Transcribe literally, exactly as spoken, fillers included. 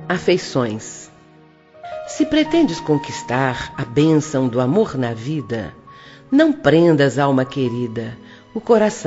Afeições. Se pretendes conquistar a bênção do amor na vida, não prendas, alma querida, o coração